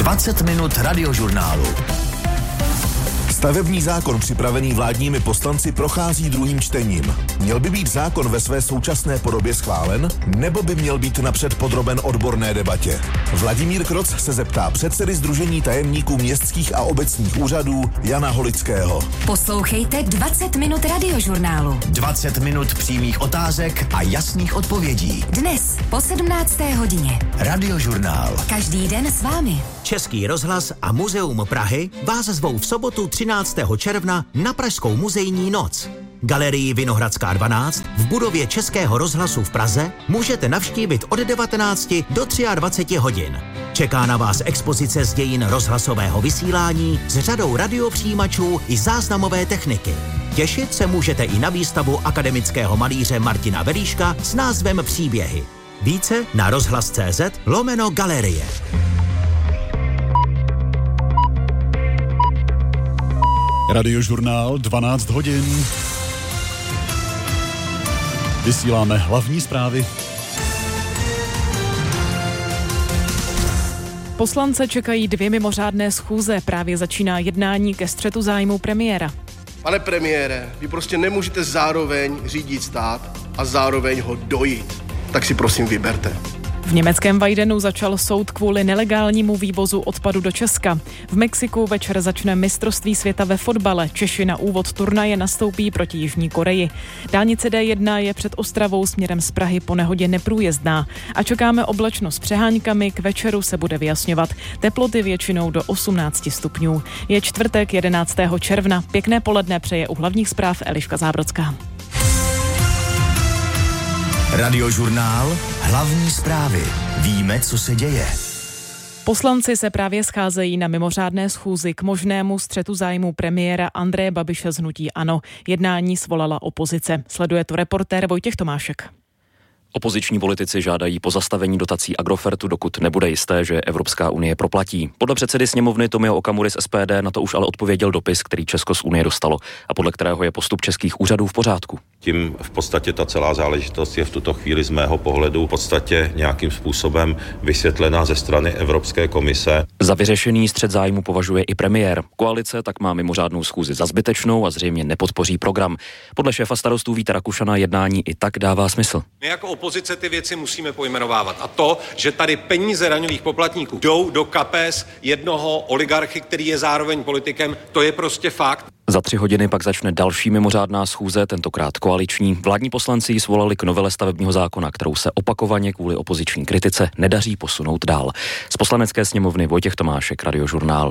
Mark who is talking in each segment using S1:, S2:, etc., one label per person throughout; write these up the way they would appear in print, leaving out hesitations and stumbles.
S1: 20 minut radiožurnálu.
S2: Stavební zákon připravený vládními poslanci prochází druhým čtením. Měl by být zákon ve své současné podobě schválen, nebo by měl být napřed podroben odborné debatě? Vladimír Kroc se zeptá předsedy Sdružení tajemníků městských a obecních úřadů Jana Holického.
S3: Poslouchejte 20 minut radiožurnálu.
S1: 20 minut přímých otázek a jasných odpovědí.
S3: Dnes po 17. hodině.
S1: Radiožurnál.
S3: Každý den s vámi.
S4: Český rozhlas a Muzeum Prahy vás zvou v sobotu 13. června na Pražskou muzejní noc. Galerii Vinohradská 12 v budově Českého rozhlasu v Praze můžete navštívit od 19 do 23 hodin. Čeká na vás expozice z dějin rozhlasového vysílání s řadou radiopřijímačů i záznamové techniky. Těšit se můžete i na výstavu akademického malíře Martina Veríška s názvem Příběhy. Více na rozhlas.cz/galerie.
S5: Radiožurnál 12 hodin. Vysíláme hlavní zprávy.
S6: Poslance čekají 2 mimořádné schůze. Právě začíná jednání ke střetu zájmu premiéra.
S7: Pane premiére, vy prostě nemůžete zároveň řídit stát a zároveň ho dojít. Tak si prosím vyberte.
S6: V německém Weidenu začal soud kvůli nelegálnímu vývozu odpadu do Česka. V Mexiku večer začne mistrovství světa ve fotbale. Češi na úvod turnaje nastoupí proti Jižní Koreji. Dálnice D1 je před Ostravou směrem z Prahy po nehodě neprůjezdná. A čekáme oblačno s přeháňkami, k večeru se bude vyjasňovat. Teploty většinou do 18 stupňů. Je čtvrtek 11. června. Pěkné poledne přeje u hlavních zpráv Eliška Zábrodská.
S1: Radiožurnál. Hlavní zprávy. Víme, co se děje.
S6: Poslanci se právě scházejí na mimořádné schůzi k možnému střetu zájmu premiéra Andreje Babiše z hnutí ANO. Jednání svolala opozice. Sleduje to reportér Vojtěch Tomášek.
S8: Opoziční politici žádají pozastavení dotací Agrofertu, dokud nebude jisté, že Evropská unie proplatí. Podle předsedy sněmovny Tomio Okamury z SPD na to už ale odpověděl dopis, který Česko z unie dostalo a podle kterého je postup českých úřadů v pořádku.
S9: Tím v podstatě ta celá záležitost je v tuto chvíli z mého pohledu v podstatě nějakým způsobem vysvětlená ze strany Evropské komise.
S8: Za vyřešený střet zájmu považuje i premiér. Koalice tak má mimořádnou schůzi za zbytečnou a zřejmě nepodpoří program. Podle šéfa starostů Víta Rakušana jednání i tak dává smysl.
S10: My jako opozice ty věci musíme pojmenovávat. A to, že tady peníze daňových poplatníků jdou do kapes jednoho oligarchy, který je zároveň politikem, to je prostě fakt.
S8: Za 3 hodiny pak začne další mimořádná schůze, tentokrát koaliční. Vládní poslanci ji svolali k novele stavebního zákona, kterou se opakovaně kvůli opoziční kritice nedaří posunout dál. Z Poslanecké sněmovny Vojtěch Tomášek, Radiožurnál.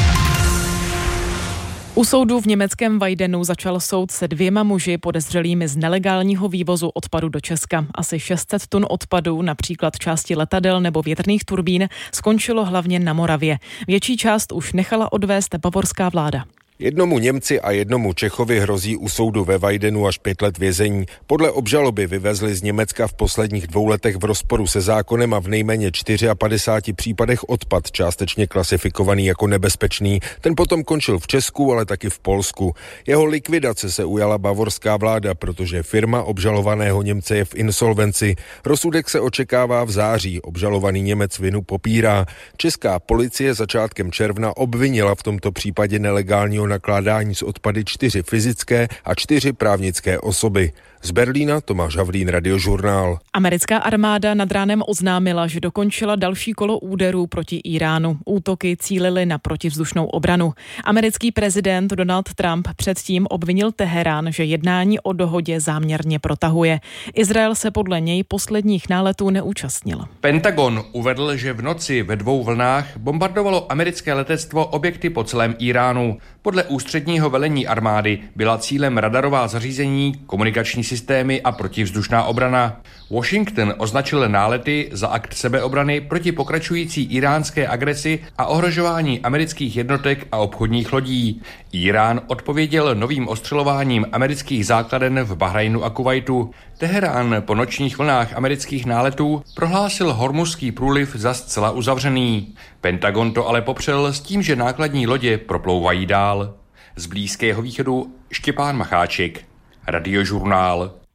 S6: U soudu v německém Weidenu začal soud se 2 muži podezřelými z nelegálního vývozu odpadu do Česka. Asi 600 tun odpadu, například části letadel nebo větrných turbín, skončilo hlavně na Moravě. Větší část už nechala odvést bavorská vláda.
S11: Jednomu Němci a jednomu Čechovi hrozí u soudu ve Weidenu až 5 let vězení. Podle obžaloby vyvezli z Německa v posledních 2 letech v rozporu se zákonem a v nejméně 54 případech odpad, částečně klasifikovaný jako nebezpečný. Ten potom končil v Česku, ale taky v Polsku. Jeho likvidace se ujala bavorská vláda, protože firma obžalovaného Němce je v insolvenci. Rozsudek se očekává v září. Obžalovaný Němec vinu popírá. Česká policie začátkem června obvinila v tomto případě nelegálního nakládání s odpady 4 fyzické a 4 právnické osoby. Z Berlína Tomáš Havlín, Radiožurnál.
S6: Americká armáda nad ránem oznámila, že dokončila další kolo úderů proti Iránu. Útoky cílily na protivzdušnou obranu. Americký prezident Donald Trump předtím obvinil Teherán, že jednání o dohodě záměrně protahuje. Izrael se podle něj posledních náletů neúčastnil.
S12: Pentagon uvedl, že v noci ve 2 vlnách bombardovalo americké letectvo objekty po celém Iránu. Podle ústředního velení armády byla cílem radarová zařízení, komunikační systémy a protivzdušná obrana. Washington označil nálety za akt sebeobrany proti pokračující iránské agresi a ohrožování amerických jednotek a obchodních lodí. Irán odpověděl novým ostřelováním amerických základen v Bahrajnu a Kuvajtu. Teherán po nočních vlnách amerických náletů prohlásil Hormuzský průliv za zcela uzavřený. Pentagon to ale popřel s tím, že nákladní lodě proplouvají dál. Z Blízkého východu Štěpán Macháček, Radiožurnál.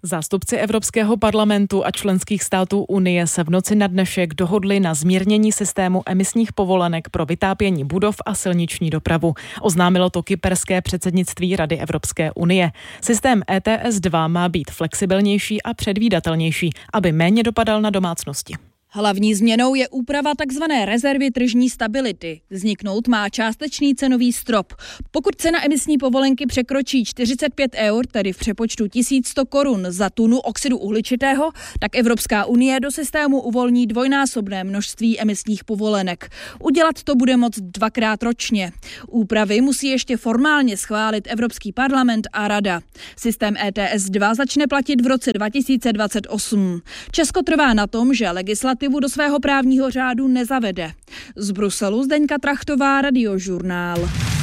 S6: Zástupci Evropského parlamentu a členských států Unie se v noci na dnešek dohodli na zmírnění systému emisních povolenek pro vytápění budov a silniční dopravu. Oznámilo to kyperské předsednictví Rady Evropské unie. Systém ETS 2 má být flexibilnější a předvídatelnější, aby méně dopadal na domácnosti.
S13: Hlavní změnou je úprava tzv. Rezervy tržní stability. Vzniknout má částečný cenový strop. Pokud cena emisní povolenky překročí 45 €, tedy v přepočtu 1100 korun za tunu oxidu uhličitého, tak Evropská unie do systému uvolní dvojnásobné množství emisních povolenek. Udělat to bude moct 2krát ročně. Úpravy musí ještě formálně schválit Evropský parlament a Rada. Systém ETS 2 začne platit v roce 2028. Česko trvá na tom, že legislativu do svého právního řádu nezavede. Z Bruselu Zdeňka Trachtová, Radiožurnál.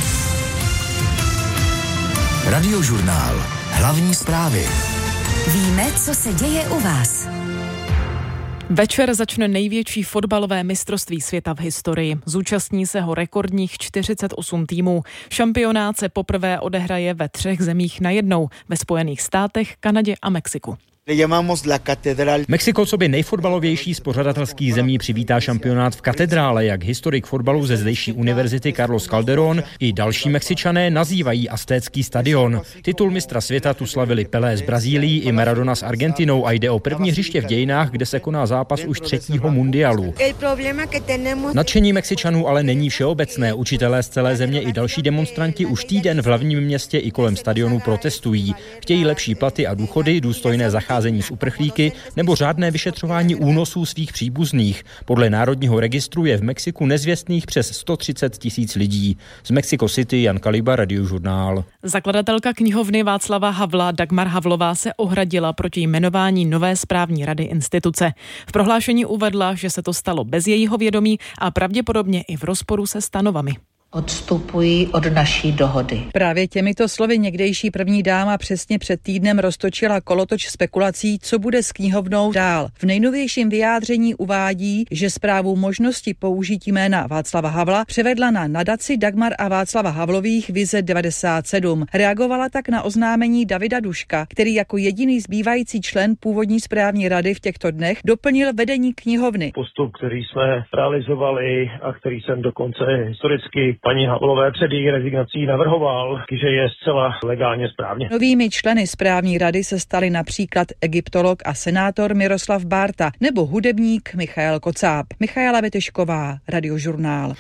S1: Radiožurnál. Hlavní zprávy.
S3: Víme, co se děje u vás.
S6: Večer začne největší fotbalové mistrovství světa v historii. Zúčastní se ho rekordních 48 týmů. Šampionát se poprvé odehraje ve 3 zemích najednou, ve Spojených státech, Kanadě a Mexiku.
S14: Mexiko coby nejfotbalovější z pořadatelských zemí přivítá šampionát v katedrále, jak historik fotbalu ze zdejší univerzity Carlos Calderón i další Mexičané nazývají aztécký stadion. Titul mistra světa tu slavili Pelé z Brazílií i Maradona s Argentinou a jde o první hřiště v dějinách, kde se koná zápas už 3. mundialu. Nadšení Mexičanů ale není všeobecné. Učitelé z celé země i další demonstranti už týden v hlavním městě i kolem stadionu protestují. Chtějí lepší platy a důchody, důstojné zacházení s uprchlíky nebo řádné vyšetřování únosů svých příbuzných. Podle Národního registru je v Mexiku nezvěstných přes 130 000 lidí. Z Mexico City Jan Kaliba, Radiožurnál.
S6: Zakladatelka knihovny Václava Havla Dagmar Havlová se ohradila proti jmenování nové správní rady instituce. V prohlášení uvedla, že se to stalo bez jejího vědomí a pravděpodobně i v rozporu se stanovami.
S15: Odstupují od naší dohody.
S16: Právě těmito slovy někdejší první dáma přesně před týdnem roztočila kolotoč spekulací, co bude s knihovnou dál. V nejnovějším vyjádření uvádí, že správu možnosti použití jména Václava Havla převedla na nadaci Dagmar a Václava Havlových Vize 97. Reagovala tak na oznámení Davida Duška, který jako jediný zbývající člen původní správní rady v těchto dnech doplnil vedení knihovny.
S17: Postup, který jsme realizovali a který jsem dokonce historicky paní Havlové před její rezignací navrhoval, že je zcela legálně správně.
S16: Novými členy správní rady se stali například egyptolog a senátor Miroslav Bárta nebo hudebník Michael Kocáb. Michaela Vetešková, Radiožurnál.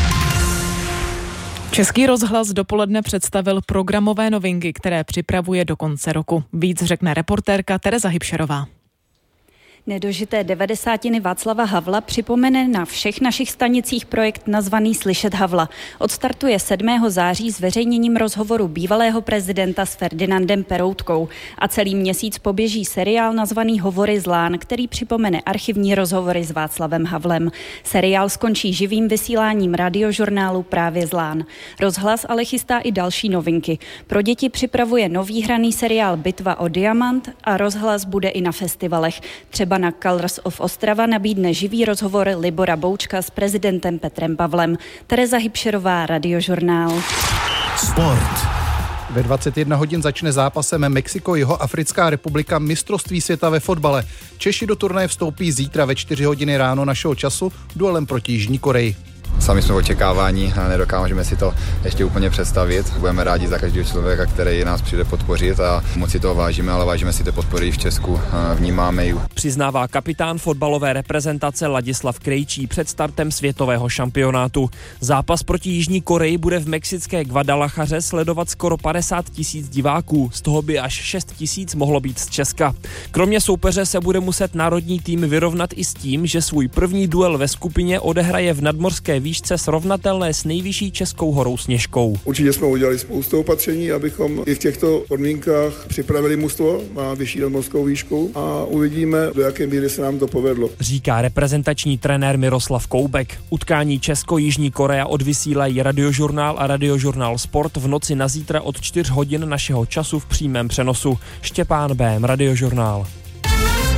S6: Český rozhlas dopoledne představil programové novinky, které připravuje do konce roku. Víc řekne reportérka Tereza Hybšerová.
S18: Nedožité 90. Václava Havla připomene na všech našich stanicích projekt nazvaný Slyšet Havla. Odstartuje 7. září zveřejněním rozhovoru bývalého prezidenta s Ferdinandem Peroutkou a celý měsíc poběží seriál nazvaný Hovory z Lán, který připomene archivní rozhovory s Václavem Havlem. Seriál skončí živým vysíláním Radiožurnálu Právě z Lán. Rozhlas ale chystá i další novinky. Pro děti připravuje nový hraný seriál Bitva o diamant a rozhlas bude i na festivalech. Třeba na Colors of Ostrava nabídne živý rozhovor Libora Boučka s prezidentem Petrem Pavlem. Tereza Hybšerová, Radiožurnál.
S1: Sport.
S19: Ve 21 hodin začne zápasem Mexiko-Jihoafrická republika mistrovství světa ve fotbale. Češi do turnaje vstoupí zítra ve 4 hodiny ráno našeho času duelem proti Jižní Koreji.
S20: Sami jsme očekávání a nedokážeme si to ještě úplně představit. Budeme rádi za každého člověka, který nás přijde podpořit a moc si toho vážíme, ale vážíme si ty podpory v Česku, vnímáme ji.
S21: Přiznává kapitán fotbalové reprezentace Ladislav Krejčí před startem světového šampionátu. Zápas proti Jižní Koreji bude v mexické Guadalajaře sledovat skoro 50 000 diváků, z toho by až 6 000 mohlo být z Česka. Kromě soupeře se bude muset národní tým vyrovnat i s tím, že svůj první duel ve skupině odehraje v nadmořské výšce srovnatelné s nejvyšší českou horou Sněžkou.
S22: Určitě jsme udělali spoustu opatření, abychom i v těchto podmínkách připravili mužstvo na vyšší nadmořskou výšku a uvidíme, do jaké míry se nám to povedlo.
S21: Říká reprezentační trenér Miroslav Koubek. Utkání Česko-Jižní Korea odvysílají Radiožurnál a Radiožurnál Sport v noci na zítra od 4 hodin našeho času v přímém přenosu. Štěpán Bém, Radiožurnál.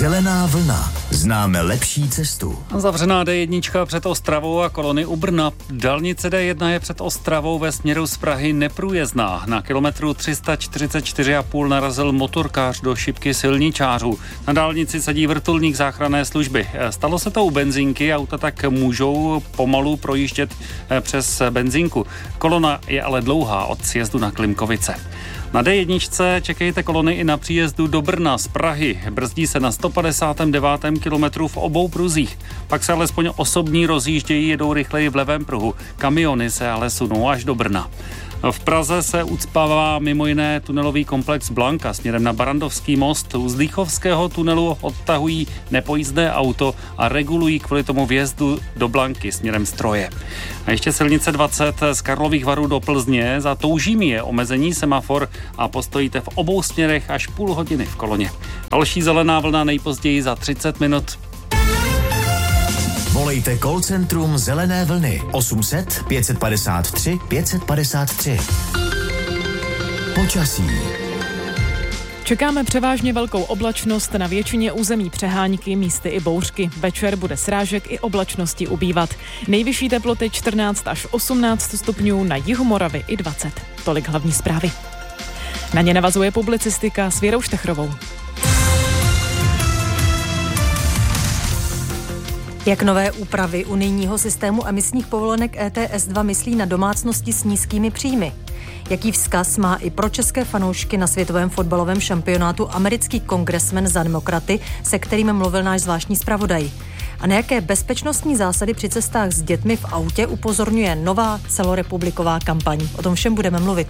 S1: Zelená vlna. Známe lepší cestu.
S2: Zavřená D1 před Ostravou a kolony u Brna. Dálnice D1 je před Ostravou ve směru z Prahy neprůjezdná. Na kilometru 344,5 narazil motorkář do šipky silničářů. Na dálnici sedí vrtulník záchranné služby. Stalo se to u benzínky, auta tak můžou pomalu projíždět přes benzínku. Kolona je ale dlouhá od sjezdu na Klimkovice. Na D1 čekejte kolony i na příjezdu do Brna z Prahy. Brzdí se na 159. kilometru v obou pruzích. Pak se alespoň osobní rozjíždějí, jedou rychleji v levém pruhu. Kamiony se ale sunou až do Brna. V Praze se ucpává mimo jiné tunelový komplex Blanka směrem na Barandovský most. U Zlíchovského tunelu odtahují nepojízdné auto a regulují kvůli tomu vjezdu do Blanky směrem z Troje. A ještě silnice 20 z Karlových Varů do Plzně. Za Toužími je omezení semafor a postojíte v obou směrech až půl hodiny v koloně. Další zelená vlna nejpozději za 30 minut.
S1: Volejte call centrum Zelené vlny 800 553 553. Počasí.
S6: Čekáme převážně velkou oblačnost, na většině území přehánky, místy i bouřky. Večer bude srážek i oblačnosti ubývat. Nejvyšší teploty 14 až 18 stupňů, na jihu Moravy i 20. Tolik hlavní zprávy. Na ně navazuje publicistika s Věrou Štechrovou.
S4: Jak nové úpravy unijního systému emisních povolenek ETS2 myslí na domácnosti s nízkými příjmy? Jaký vzkaz má i pro české fanoušky na světovém fotbalovém šampionátu americký kongresmen za demokraty, se kterým mluvil náš zvláštní zpravodaj? A na jaké bezpečnostní zásady při cestách s dětmi v autě upozorňuje nová celorepubliková kampaň? O tom všem budeme mluvit.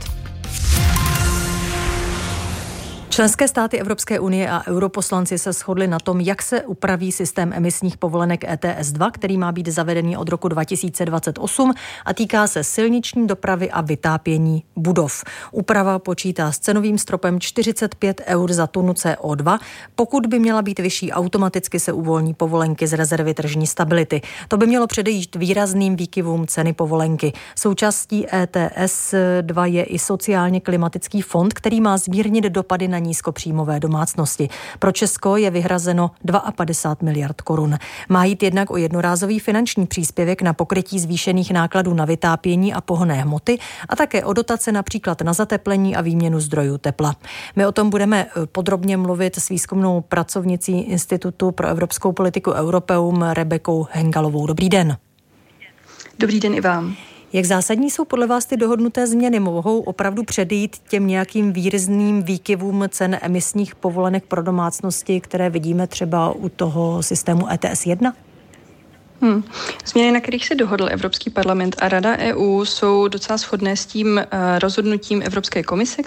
S4: Členské státy Evropské unie a europoslanci se shodli na tom, jak se upraví systém emisních povolenek ETS2, který má být zavedený od roku 2028 a týká se silniční dopravy a vytápění budov. Úprava počítá s cenovým stropem 45 eur za tunu CO2. Pokud by měla být vyšší, automaticky se uvolní povolenky z rezervy tržní stability. To by mělo předejít výrazným výkyvům ceny povolenky. Součástí ETS2 je i sociálně klimatický fond, který má zmírnit dopady na nízkopříjmové domácnosti. Pro Česko je vyhrazeno 52 miliard korun. Má jít jednak o jednorázový finanční příspěvek na pokrytí zvýšených nákladů na vytápění a pohonné hmoty a také o dotace například na zateplení a výměnu zdrojů tepla. My o tom budeme podrobně mluvit s výzkumnou pracovnicí Institutu pro evropskou politiku Europeum Rebekou Hengalovou. Dobrý den.
S23: Dobrý den i vám.
S4: Jak zásadní jsou podle vás ty dohodnuté změny? Mohou opravdu předejít těm nějakým výrazným výkyvům cen emisních povolenek pro domácnosti, které vidíme třeba u toho systému ETS 1?
S23: Změny, na kterých se dohodl Evropský parlament a Rada EU, jsou docela shodné s tím rozhodnutím Evropské komise,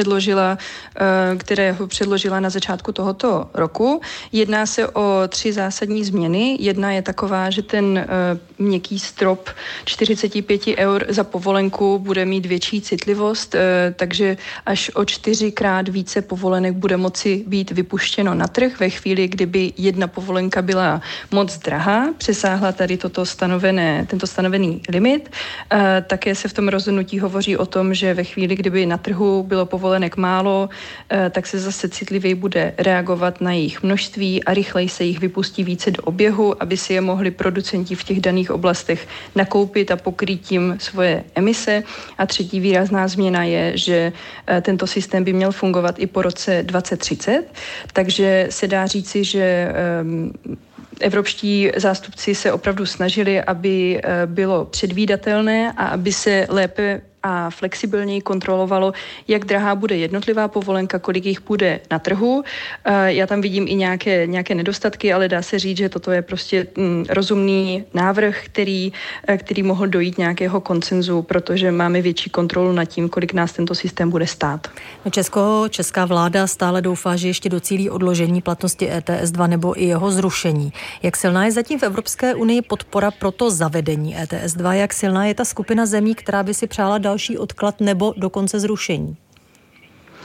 S23: které ho předložila na začátku tohoto roku. Jedná se o 3 zásadní změny. Jedna je taková, že ten měkký strop 45 eur za povolenku bude mít větší citlivost, takže až o 4krát více povolenek bude moci být vypuštěno na trh ve chvíli, kdyby jedna povolenka byla moc drahá, přesáhla tady tento stanovený limit. Také se v tom rozhodnutí hovoří o tom, že ve chvíli, kdyby na trhu bylo povolenek málo, tak se zase citlivěji bude reagovat na jejich množství a rychleji se jich vypustí více do oběhu, aby si je mohli producenti v těch daných oblastech nakoupit a pokrýt tím svoje emise. A třetí výrazná změna je, že tento systém by měl fungovat i po roce 2030, takže se dá říci, že evropští zástupci se opravdu snažili, aby bylo předvídatelné a aby se lépe a flexibilněji kontrolovalo, jak drahá bude jednotlivá povolenka, kolik jich bude na trhu. Já tam vidím i nějaké nedostatky, ale dá se říct, že toto je prostě rozumný návrh, který mohl dojít nějakého konsenzu, protože máme větší kontrolu nad tím, kolik nás tento systém bude stát.
S4: Česká vláda stále doufá, že ještě docílí odložení platnosti ETS2 nebo i jeho zrušení. Jak silná je zatím v Evropské unii podpora pro to zavedení ETS2? Jak silná je ta skupina zemí, která by si přála další odklad nebo dokonce zrušení?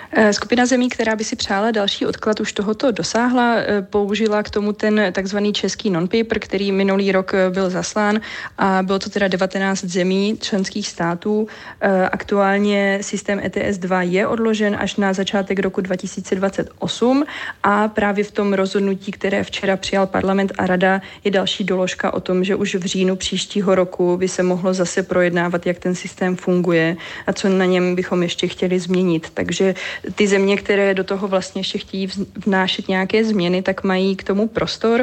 S23: Skupina zemí, která by si přála další odklad, už tohoto dosáhla, použila k tomu ten takzvaný český non-paper, který minulý rok byl zaslán a bylo to teda 19 zemí členských států. Aktuálně systém ETS 2 je odložen až na začátek roku 2028 a právě v tom rozhodnutí, které včera přijal parlament a rada, je další doložka o tom, že už v říjnu příštího roku by se mohlo zase projednávat, jak ten systém funguje a co na něm bychom ještě chtěli změnit. Takže ty země, které do toho vlastně ještě chtějí vnášet nějaké změny, tak mají k tomu prostor,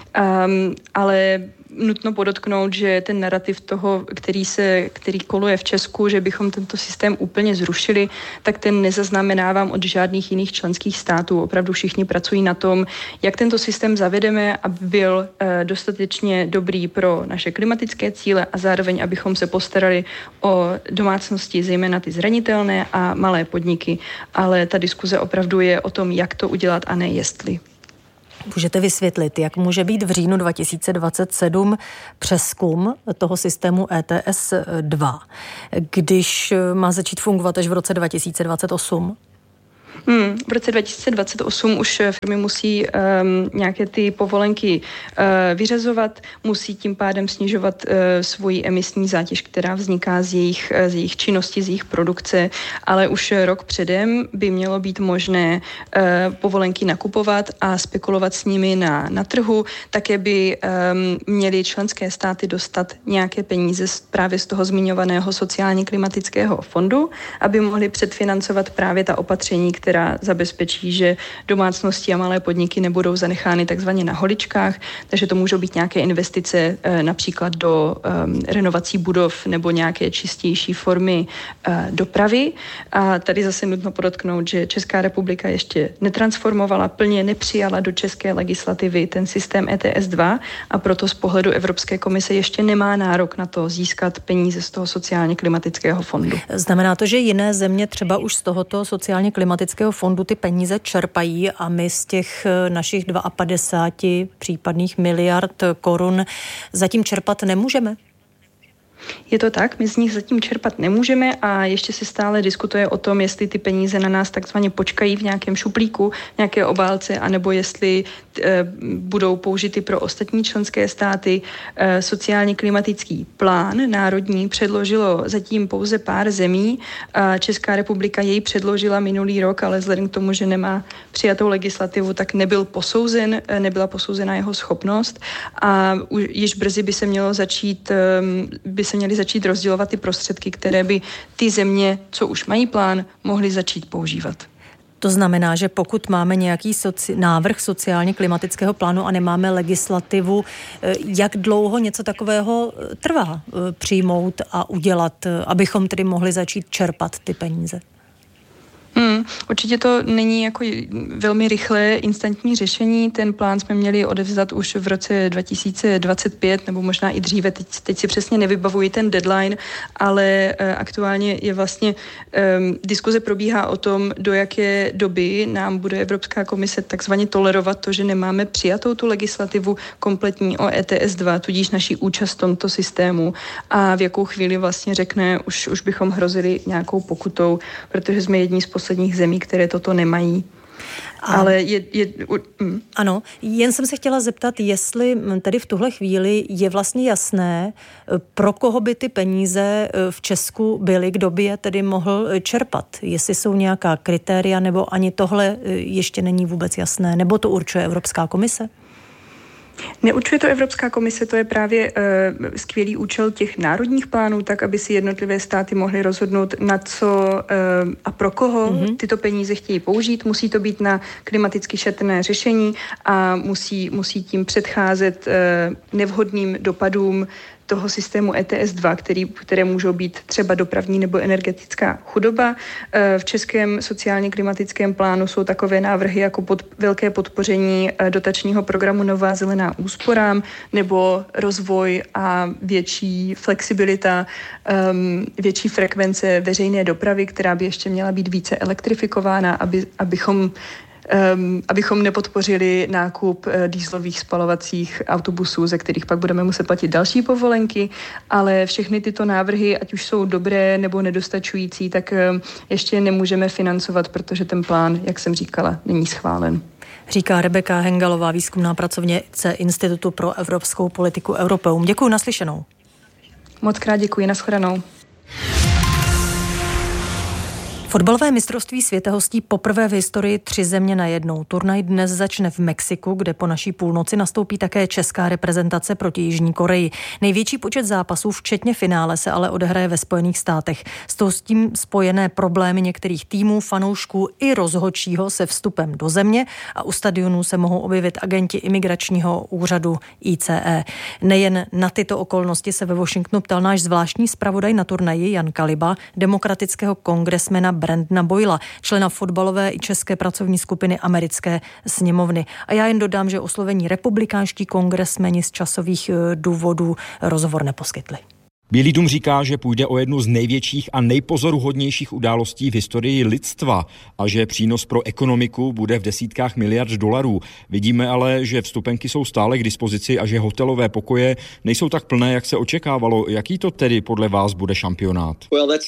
S23: ale nutno podotknout, že ten narrativ toho, který koluje v Česku, že bychom tento systém úplně zrušili, tak ten nezaznamenávám od žádných jiných členských států. Opravdu všichni pracují na tom, jak tento systém zavedeme, aby byl dostatečně dobrý pro naše klimatické cíle a zároveň, abychom se postarali o domácnosti, zejména ty zranitelné a malé podniky. Ale ta diskuze opravdu je o tom, jak to udělat a ne jestli.
S4: Můžete vysvětlit, jak může být v říjnu 2027 přezkum toho systému ETS 2, když má začít fungovat až v roce 2028?
S23: V roce 2028 už firmy musí nějaké ty povolenky vyřazovat, musí tím pádem snižovat svoji emisní zátěž, která vzniká z jejich činnosti, z jejich produkce, ale už rok předem by mělo být možné povolenky nakupovat a spekulovat s nimi na trhu, také by měly členské státy dostat nějaké peníze právě z toho zmiňovaného sociálně klimatického fondu, aby mohly předfinancovat právě ta opatření, která zabezpečí, že domácnosti a malé podniky nebudou zanechány takzvaně na holičkách, takže to můžou být nějaké investice například do renovací budov nebo nějaké čistější formy dopravy. A tady zase nutno podotknout, že Česká republika ještě netransformovala, plně nepřijala do české legislativy ten systém ETS 2 a proto z pohledu Evropské komise ještě nemá nárok na to získat peníze z toho sociálně klimatického fondu.
S4: Znamená to, že jiné země třeba už z tohoto sociálně klimatického fondu ty peníze čerpají a my z těch našich 52 případných miliard korun zatím čerpat nemůžeme?
S23: Je to tak, my z nich zatím čerpat nemůžeme a ještě se stále diskutuje o tom, jestli ty peníze na nás takzvaně počkají v nějakém šuplíku, nějaké obálce, anebo jestli budou použity pro ostatní členské státy. Sociálně klimatický plán národní předložilo zatím pouze pár zemí. Česká republika jej předložila minulý rok, ale vzhledem k tomu, že nemá přijatou legislativu, tak nebyla posouzena jeho schopnost a již brzy by se měly začít rozdělovat ty prostředky, které by ty země, co už mají plán, mohly začít používat.
S4: To znamená, že pokud máme nějaký návrh sociálně klimatického plánu a nemáme legislativu, jak dlouho něco takového trvá přijmout a udělat, abychom tedy mohli začít čerpat ty peníze?
S23: Určitě to není jako velmi rychlé instantní řešení. Ten plán jsme měli odevzdat už v roce 2025 nebo možná i dříve. Teď si přesně nevybavuji ten deadline, ale aktuálně je vlastně diskuze probíhá o tom, do jaké doby nám bude Evropská komise takzvaně tolerovat to, že nemáme přijatou tu legislativu kompletní o ETS 2, tudíž naší účast v tomto systému a v jakou chvíli vlastně řekne, už bychom hrozili nějakou pokutou, protože jsme jedni z posledních zemí, které toto nemají. Ale
S4: Ano, jen jsem se chtěla zeptat, jestli tedy v tuhle chvíli je vlastně jasné, pro koho by ty peníze v Česku byly, kdo by je tedy mohl čerpat. Jestli jsou nějaká kritéria, nebo ani tohle ještě není vůbec jasné, nebo to určuje Evropská komise?
S23: Neurčuje to Evropská komise, to je právě skvělý účel těch národních plánů, tak aby si jednotlivé státy mohly rozhodnout, na co a pro koho tyto peníze chtějí použít. Musí to být na klimaticky šetrné řešení a musí tím předcházet nevhodným dopadům toho systému ETS 2, které můžou být třeba dopravní nebo energetická chudoba. V českém sociálně klimatickém plánu jsou takové návrhy jako velké podpoření dotačního programu Nová zelená úsporám nebo rozvoj a větší flexibilita, větší frekvence veřejné dopravy, která by ještě měla být více elektrifikována, abychom abychom nepodpořili nákup dieselových spalovacích autobusů, ze kterých pak budeme muset platit další povolenky, ale všechny tyto návrhy, ať už jsou dobré nebo nedostačující, tak ještě nemůžeme financovat, protože ten plán, jak jsem říkala, není schválen.
S4: Říká Rebeka Hengelová, výzkumná pracovnice Institutu pro evropskou politiku Europeum. Děkuji, naslyšenou.
S23: Moc krát děkuji, nashledanou.
S4: Fotbalové mistrovství světa hostí poprvé v historii 3 země najednou. Turnaj dnes začne v Mexiku, kde po naší půlnoci nastoupí také česká reprezentace proti Jižní Koreji. Největší počet zápasů, včetně finále, se ale odehraje ve Spojených státech. S tím spojené problémy některých týmů, fanoušků i rozhodčího se vstupem do země a u stadionů se mohou objevit agenti imigračního úřadu ICE. Nejen na tyto okolnosti se ve Washingtonu ptal náš zvláštní zpravodaj na turnaji Jan Kaliba, demokratického kongresmena Brandona Boyla, člena fotbalové i české pracovní skupiny americké sněmovny. A já jen dodám, že oslovení republikánští kongresmeni z časových důvodů rozhovor neposkytli.
S14: Bílý dům říká, že půjde o jednu z největších a nejpozoruhodnějších událostí v historii lidstva a že přínos pro ekonomiku bude v desítkách miliard dolarů. Vidíme ale, že vstupenky jsou stále k dispozici a že hotelové pokoje nejsou tak plné, jak se očekávalo. Jaký to tedy podle vás bude šampionát?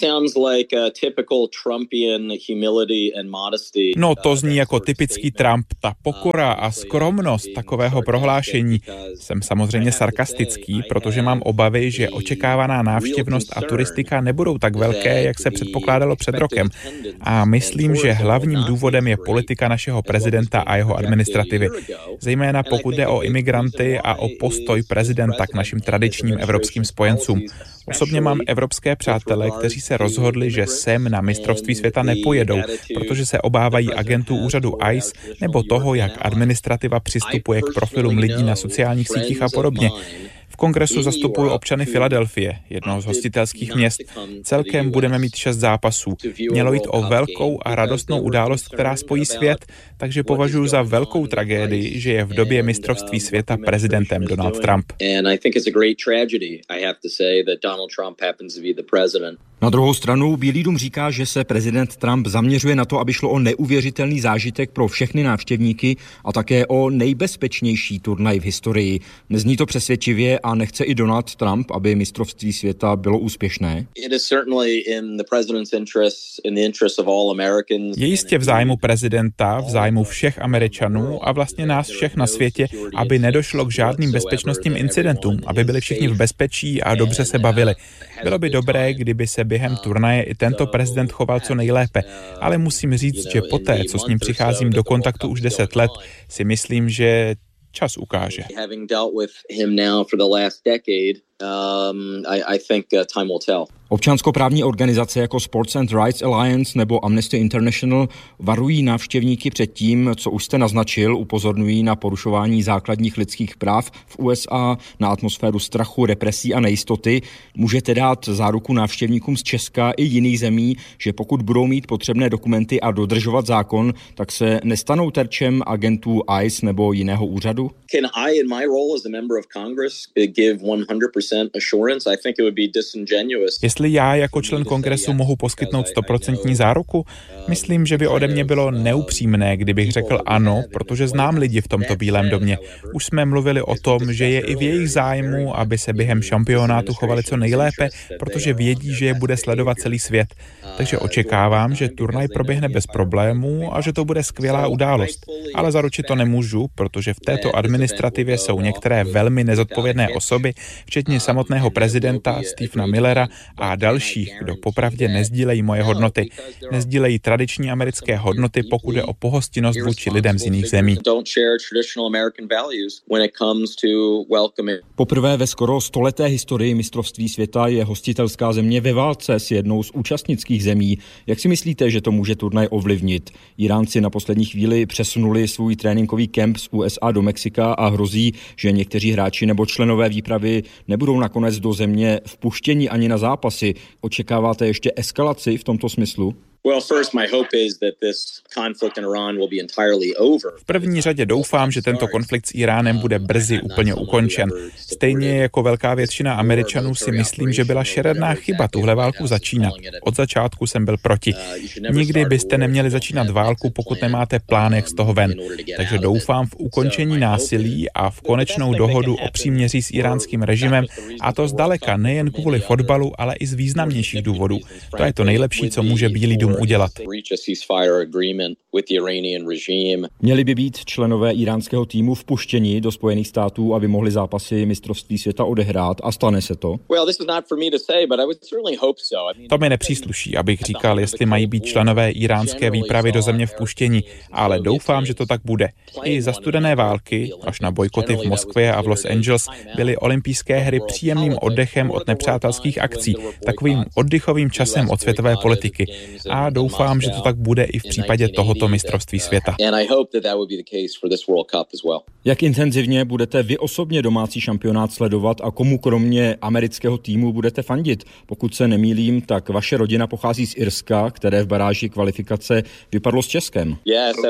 S5: No, to zní jako typický Trump. Ta pokora a skromnost takového prohlášení. Jsem samozřejmě sarkastický, protože mám obavy, že očekávaná návštěvnost a turistika nebudou tak velké, jak se předpokládalo před rokem. A myslím, že hlavním důvodem je politika našeho prezidenta a jeho administrativy. Zejména pokud jde o imigranty a o postoj prezidenta k našim tradičním evropským spojencům. Osobně mám evropské přátele, kteří se rozhodli, že sem na mistrovství světa nepojedou, protože se obávají agentů úřadu ICE nebo toho, jak administrativa přistupuje k profilům lidí na sociálních sítích a podobně. V kongresu zastupuji občany Filadelfie, jednoho z hostitelských měst. Celkem budeme mít 6 zápasů. Mělo jít o velkou a radostnou událost, která spojí svět, takže považuji za velkou tragédii, že je v době mistrovství světa prezidentem Donald Trump.
S14: Na druhou stranu Bílý dům říká, že se prezident Trump zaměřuje na to, aby šlo o neuvěřitelný zážitek pro všechny návštěvníky a také o nejbezpečnější turnaj v historii. Nezní to přesvědčivě a nechce i Donald Trump, aby mistrovství světa bylo úspěšné?
S5: Je jistě v zájmu prezidenta, v zájmu všech Američanů a vlastně nás všech na světě, aby nedošlo k žádným bezpečnostním incidentům, aby byli všichni v bezpečí a dobře se bavili. Bylo by dobré, kdyby se během turnaje i tento prezident choval co nejlépe, ale musím říct, že poté, co s ním přicházím do kontaktu už 10 let, si myslím, že čas ukáže.
S14: Občanskoprávní organizace jako Sports and Rights Alliance nebo Amnesty International varují návštěvníky před tím, co už jste naznačil, upozorňují na porušování základních lidských práv v USA, na atmosféru strachu, represí a nejistoty. Můžete dát záruku návštěvníkům z Česka i jiných zemí, že pokud budou mít potřebné dokumenty a dodržovat zákon, tak se nestanou terčem agentů ICE nebo jiného úřadu?
S5: Jestli já jako člen kongresu mohu poskytnout 100% záruku, myslím, že by ode mě bylo neupřímné, kdybych řekl ano, protože znám lidi v tomto Bílém domě. Už jsme mluvili o tom, že je i v jejich zájmu, aby se během šampionátu chovali co nejlépe, protože vědí, že je bude sledovat celý svět. Takže očekávám, že turnaj proběhne bez problémů a že to bude skvělá událost. Ale zaručit to nemůžu, protože v této administrativě jsou některé velmi nezodpovědné osoby, včetně samotného prezidenta Stephena Millera a dalších, kdo popravdě nezdílejí moje hodnoty. Nezdílejí tradiční americké hodnoty, pokud je o pohostinnost vůči lidem z jiných zemí.
S14: Poprvé ve skoro stoleté historii mistrovství světa je hostitelská země ve válce s jednou z účastnických zemí. Jak si myslíte, že to může turnaj ovlivnit? Iránci na poslední chvíli přesunuli svůj tréninkový kemp z USA do Mexika a hrozí, že někteří hráči nebo členové výpravy nebudou nakonec do země vpuštěni ani na zápasy. Očekáváte ještě eskalaci v tomto smyslu?
S5: V první řadě doufám, že tento konflikt s Iránem bude brzy úplně ukončen. Stejně jako velká většina Američanů si myslím, že byla šeredná chyba tuhle válku začínat. Od začátku jsem byl proti. Nikdy byste neměli začínat válku, pokud nemáte plán, jak z toho ven. Takže doufám v ukončení násilí a v konečnou dohodu o příměří s iránským režimem, a to zdaleka nejen kvůli fotbalu, ale i z významnějších důvodů. To je to nejlepší, co může Bílý dům udělat.
S14: Měli by být členové iránského týmu vpuštěni do Spojených států, aby mohli zápasy mistrovství světa odehrát, a stane se to?
S5: To mi nepřísluší, abych říkal, jestli mají být členové iránské výpravy do země vpuštěni, ale doufám, že to tak bude. I za studené války, až na bojkoty v Moskvě a v Los Angeles, byly olympijské hry příjemným oddechem od nepřátelských akcí, takovým oddychovým časem od světové politiky. A doufám, že to tak bude i v případě tohoto mistrovství světa.
S14: Jak intenzivně budete vy osobně domácí šampionát sledovat a komu kromě amerického týmu budete fandit? Pokud se nemýlím, tak vaše rodina pochází z Irska, které v baráži kvalifikace vypadlo s Českem.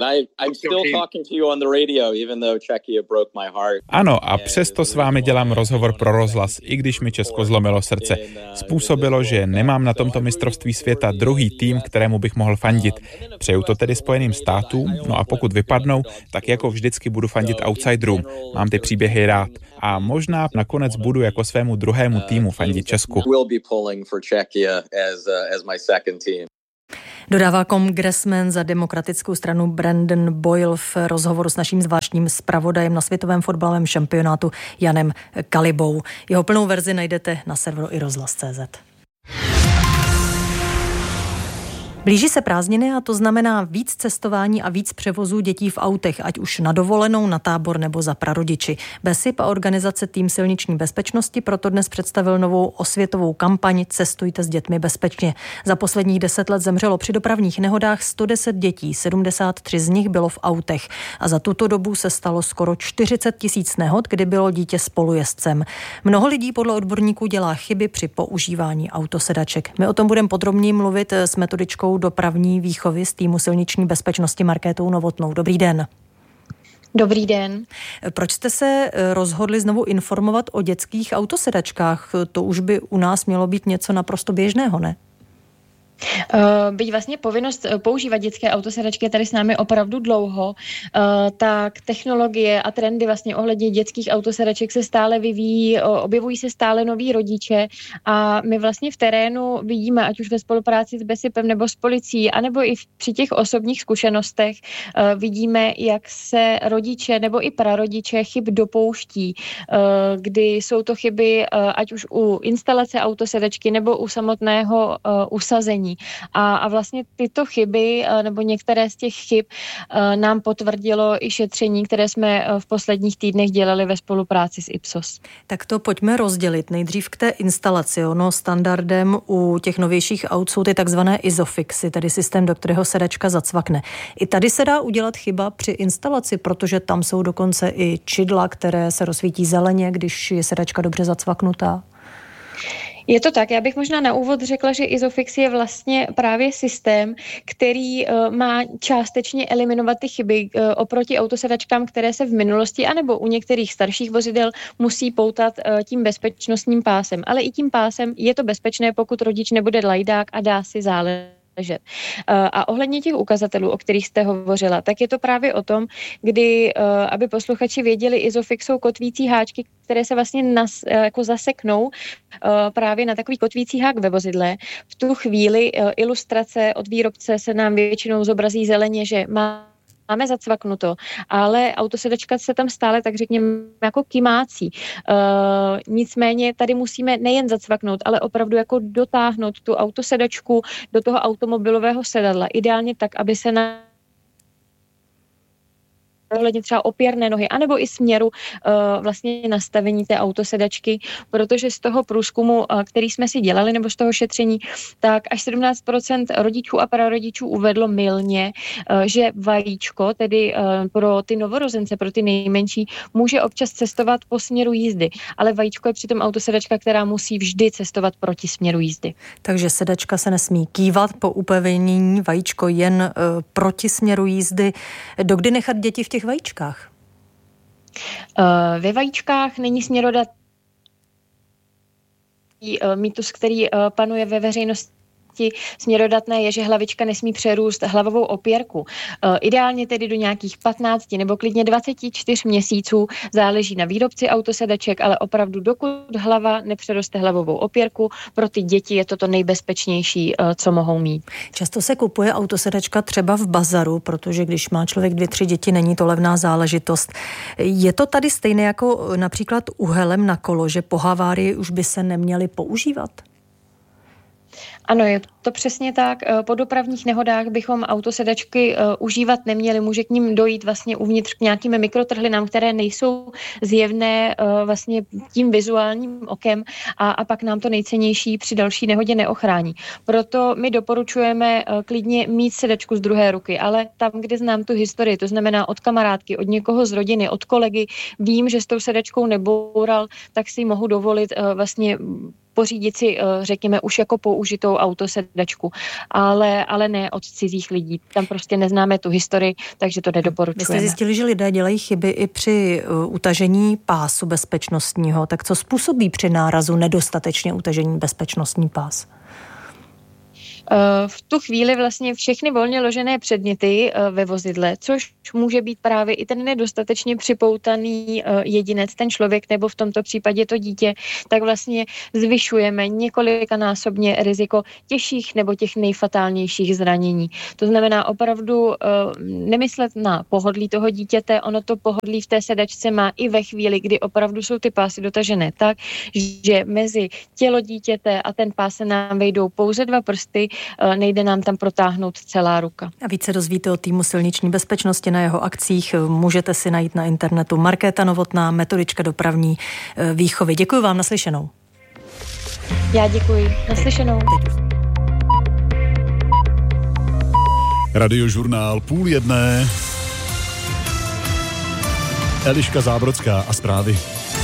S5: Ano, a přesto s vámi dělám rozhovor pro rozhlas, i když mi Česko zlomilo srdce. Způsobilo, že nemám na tomto mistrovství světa druhý tým, kterému bych mohl fandit. Přeju to tedy Spojeným státům, no a pokud vypadnou, tak jako vždycky budu fandit outsiderům. Mám ty příběhy rád. A možná nakonec budu jako svému druhému týmu fandit Česku.
S4: Dodává kongresmen za demokratickou stranu Brandon Boyle v rozhovoru s naším zvláštním zpravodajem na světovém fotbalovém šampionátu Janem Kalibou. Jeho plnou verzi najdete na serveru iRozhlas.cz. Blíží se prázdniny a to znamená víc cestování a víc převozů dětí v autech, ať už na dovolenou, na tábor nebo za prarodiči. BESIP a organizace Tým silniční bezpečnosti proto dnes představil novou osvětovou kampaň Cestujte s dětmi bezpečně. Za posledních 10 let zemřelo při dopravních nehodách 110 dětí, 73 z nich bylo v autech. A za tuto dobu se stalo skoro 40 000 nehod, kdy bylo dítě spolujezdcem. Mnoho lidí podle odborníků dělá chyby při používání autosedaček. My o tom budeme podrobněji mluvit s metodičkou dopravní výchovy z Týmu silniční bezpečnosti Markétou Novotnou. Dobrý den.
S7: Dobrý den.
S4: Proč jste se rozhodli znovu informovat o dětských autosedačkách? To už by u nás mělo být něco naprosto běžného, ne?
S7: Byť vlastně povinnost používat dětské autosedačky je tady s námi opravdu dlouho, tak technologie a trendy vlastně ohledně dětských autosedaček se stále vyvíjí, objevují se stále noví rodiče a my vlastně v terénu vidíme, ať už ve spolupráci s BESIPem nebo s policií, anebo i při těch osobních zkušenostech vidíme, jak se rodiče nebo i prarodiče chyb dopouští, kdy jsou to chyby ať už u instalace autosedačky nebo u samotného usazení. A vlastně tyto chyby, nebo některé z těch chyb nám potvrdilo i šetření, které jsme v posledních týdnech dělali ve spolupráci s Ipsos.
S4: Tak to pojďme rozdělit. Nejdřív k té instalaci. Ono standardem u těch novějších aut jsou ty takzvané Isofixy, tedy systém, do kterého sedačka zacvakne. I tady se dá udělat chyba při instalaci, protože tam jsou dokonce i čidla, které se rozsvítí zeleně, když je sedačka dobře zacvaknutá.
S7: Je to tak, já bych možná na úvod řekla, že Isofix je vlastně právě systém, který má částečně eliminovat ty chyby oproti autosedačkám, které se v minulosti anebo u některých starších vozidel musí poutat tím bezpečnostním pásem. Ale i tím pásem je to bezpečné, pokud rodič nebude lajdák a dá si záležet. A ohledně těch ukazatelů, o kterých jste hovořila, tak je to právě o tom, kdy, aby posluchači věděli, Isofix jsou kotvící háčky, které se vlastně jako zaseknou právě na takový kotvící hák ve vozidle. V tu chvíli ilustrace od výrobce se nám většinou zobrazí zeleně, že máme zacvaknuto, ale autosedačka se tam stále, tak řekněme, jako kymácí. Nicméně tady musíme nejen zacvaknout, ale opravdu jako dotáhnout tu autosedačku do toho automobilového sedadla. Ideálně tak, aby se ohledně třeba opěrné nohy, anebo i směru vlastně nastavení té autosedačky, protože z toho průzkumu, který jsme si dělali, nebo z toho šetření, tak až 17% rodičů a prarodičů uvedlo mylně, že vajíčko, tedy pro ty novorozence, pro ty nejmenší, může občas cestovat po směru jízdy, ale vajíčko je přitom autosedačka, která musí vždy cestovat proti směru jízdy.
S4: Takže sedačka se nesmí kývat po upevnění, vajíčko jen proti směru jízdy. Dokdy nechat děti v těch vajíčkách?
S7: Ve vajíčkách není směrodat mýtus, který panuje ve veřejnosti. Směrodatné je, že hlavička nesmí přerůst hlavovou opěrku. Ideálně tedy do nějakých 15 nebo klidně 24 měsíců, záleží na výrobci autosedaček, ale opravdu dokud hlava nepřeroste hlavovou opěrku, pro ty děti je to nejbezpečnější, co mohou mít.
S4: Často se kupuje autosedačka třeba v bazaru, protože když má člověk 2-3 děti, není to levná záležitost. Je to tady stejné jako například u helem na kolo, že po havárii už by se neměly používat?
S7: Ano, je to přesně tak. Po dopravních nehodách bychom autosedačky užívat neměli. Může k ním dojít vlastně uvnitř k nějakým mikrotrhlinám, které nejsou zjevné vlastně tím vizuálním okem a pak nám to nejcennější při další nehodě neochrání. Proto my doporučujeme klidně mít sedačku z druhé ruky, ale tam, kde znám tu historii, to znamená od kamarádky, od někoho z rodiny, od kolegy, vím, že s tou sedačkou neboural, tak si mohu dovolit vlastně pořídit si, řekněme, už jako použitou autosedačku, ale ne od cizích lidí. Tam prostě neznáme tu historii, takže to nedoporučujeme.
S4: Vy jste zjistili, že lidé dělají chyby i při utažení pásu bezpečnostního, tak co způsobí při nárazu nedostatečně utažený bezpečnostní pás?
S7: V tu chvíli vlastně všechny volně ložené předměty ve vozidle, což může být právě i ten nedostatečně připoutaný jedinec, ten člověk, nebo v tomto případě to dítě, tak vlastně zvyšujeme několikanásobně riziko těžších nebo těch nejfatálnějších zranění. To znamená opravdu nemyslet na pohodlí toho dítěte, ono to pohodlí v té sedačce má i ve chvíli, kdy opravdu jsou ty pásy dotažené tak, že mezi tělo dítěte a ten pás se nám vejdou pouze 2 prsty, nejde nám tam protáhnout celá ruka.
S4: A více dozvíte o týmu silniční bezpečnosti na jeho akcích. Můžete si najít na internetu. Markéta Novotná, metodička dopravní výchovy. Děkuji vám, naslyšenou.
S7: Já děkuji, naslyšenou.
S8: Radiožurnál 12:30. Eliška Zábrodská a zprávy.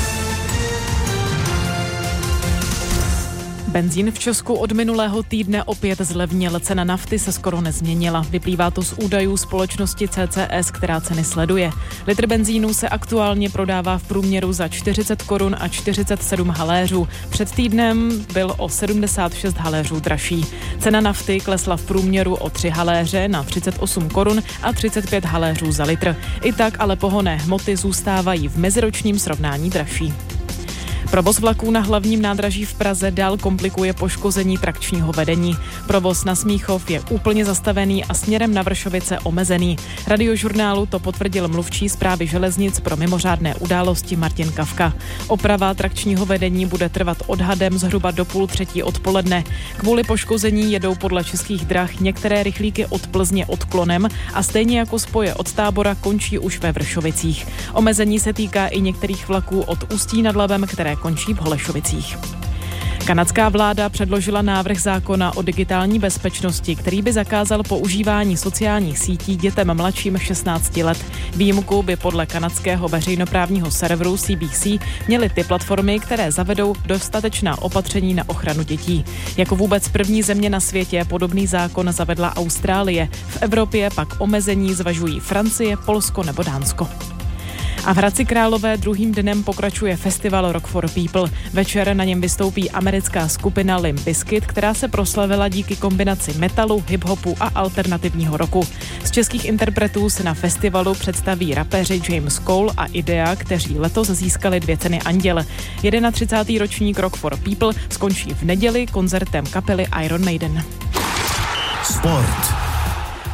S6: Benzín v Česku od minulého týdne opět zlevnil, cena nafty se skoro nezměnila. Vyplývá to z údajů společnosti CCS, která ceny sleduje. Litr benzínu se aktuálně prodává v průměru za 40 korun a 47 haléřů. Před týdnem byl o 76 haléřů dražší. Cena nafty klesla v průměru o 3 haléře na 38 korun a 35 haléřů za litr. I tak ale pohonné hmoty zůstávají v meziročním srovnání dražší. Provoz vlaků na hlavním nádraží v Praze dál komplikuje poškození trakčního vedení. Provoz na Smíchov je úplně zastavený a směrem na Vršovice omezený. Radiožurnálu to potvrdil mluvčí Správy železnic pro mimořádné události Martin Kavka. Oprava trakčního vedení bude trvat odhadem zhruba do 2:30 odpoledne. Kvůli poškození jedou podle Českých drah některé rychlíky od Plzně odklonem a stejně jako spoje od Tábora končí už ve Vršovicích. Omezení se týká i některých vlaků od Ústí nad Labem, které končí v Holešovicích. Kanadská vláda předložila návrh zákona o digitální bezpečnosti, který by zakázal používání sociálních sítí dětem mladším 16 let. Výjimku by podle kanadského veřejnoprávního serveru CBC měly ty platformy, které zavedou dostatečná opatření na ochranu dětí. Jako vůbec první země na světě podobný zákon zavedla Austrálie. V Evropě pak omezení zvažují Francie, Polsko nebo Dánsko. A v Hradci Králové druhým dnem pokračuje festival Rock for People. Večer na něm vystoupí americká skupina Limp Bizkit, která se proslavila díky kombinaci metalu, hiphopu a alternativního rocku. Z českých interpretů se na festivalu představí rapeři James Cole a Idea, kteří letos získali 2 ceny Anděl. 31. ročník Rock for People skončí v neděli koncertem kapely Iron Maiden.
S1: Sport.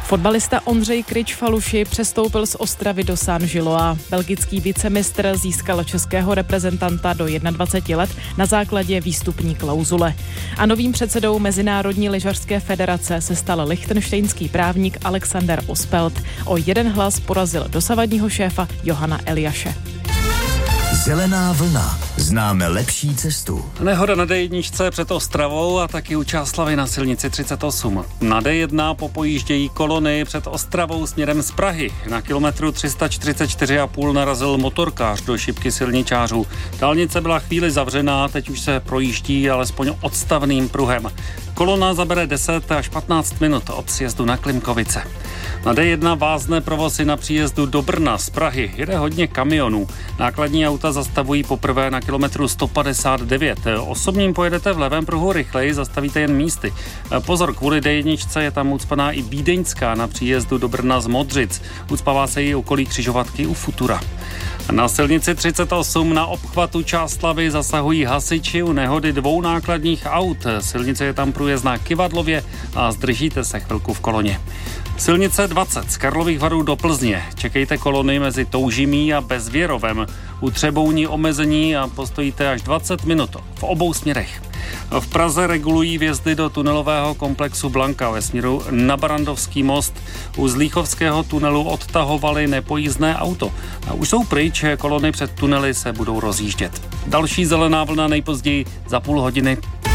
S6: Fotbalista Ondřej Kryč-Faluši přestoupil z Ostravy do Saint-Gilloise. Belgický vicemistr získal českého reprezentanta do 21 let na základě výstupní klauzule. A novým předsedou Mezinárodní lyžařské federace se stal lichtenštejnský právník Alexander Ospelt. O 1 hlas porazil dosavadního šéfa Johana Eliaše.
S1: Zelená vlna. Známe lepší cestu.
S2: Nehoda na D1 před Ostravou a taky u Čáslavi na silnici 38. Na D1 popojíždějí kolony před Ostravou směrem z Prahy. Na kilometru 344,5 narazil motorkář do šipky silničářů. Dálnice byla chvíli zavřená, teď už se projíždí alespoň odstavným pruhem. Kolona zabere 10 až 15 minut od sjezdu na Klimkovice. Na D1 vázne provoz na příjezdu do Brna z Prahy. Jede hodně kamionů. Nákladní auta zastavují poprvé na kilometru 159. Osobním pojedete v levém pruhu rychleji, zastavíte jen místy. Pozor, kvůli D1 je tam ucpaná i Vídeňská na příjezdu do Brna z Modřic. Ucpává se i okolí křižovatky u Futura. Na silnici 38 na obchvatu Čáslavy zasahují hasiči u nehody 2 nákladních aut. Silnice je tam průjezdná kyvadlově a zdržíte se chvilku v koloně. Silnice 20 z Karlových Varů do Plzně. Čekejte kolony mezi Toužimí a Bezvěrovem. U Třebouní omezení a postojíte až 20 minut v obou směrech. V Praze regulují vjezdy do tunelového komplexu Blanka ve směru na Barandovský most. U Zlíchovského tunelu odtahovali nepojízdné auto. A už jsou pryč, kolony před tunely se budou rozjíždět. Další zelená vlna nejpozději za půl hodiny.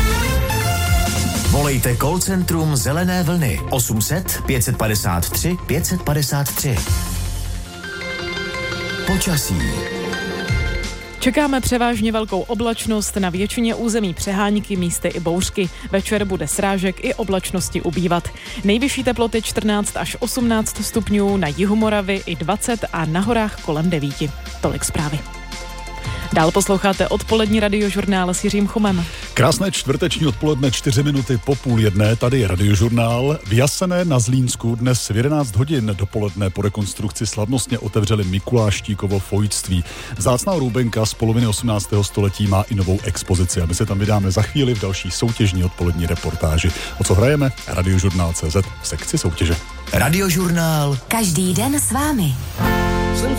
S1: Volejte call centrum Zelené vlny 800 553 553. Počasí.
S6: Čekáme převážně velkou oblačnost, na většině území přehánky, místy i bouřky. Večer bude srážek i oblačnosti ubývat. Nejvyšší teploty 14 až 18 stupňů, na jihu Moravy i 20 a na horách kolem 9. Tolik zprávy. Dál posloucháte odpolední radiožurnál s Jiřím Chomem.
S8: Krásné čtvrteční odpoledne, 4 minuty po 12:30, tady je radiožurnál. V Jasené na Zlínsku dnes v 11 hodin dopoledne po rekonstrukci slavnostně otevřeli Mikuláštíkovo fojtství. Vzácná růbenka z poloviny 18. století má i novou expozici a my se tam vydáme za chvíli v další soutěžní odpolední reportáži. O co hrajeme? Radiožurnál.cz v sekci soutěže.
S1: Radiožurnál.
S3: Každý den s vámi.